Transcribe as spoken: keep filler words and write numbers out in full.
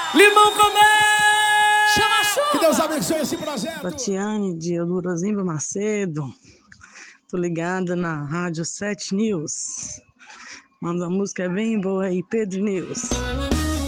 Limão com mel! Chama a chuva! Que Deus abençoe esse projeto. Tatiane de Eudorozimba Macedo. Tô ligada na Rádio sete News. Manda uma música bem boa aí, Pedro News.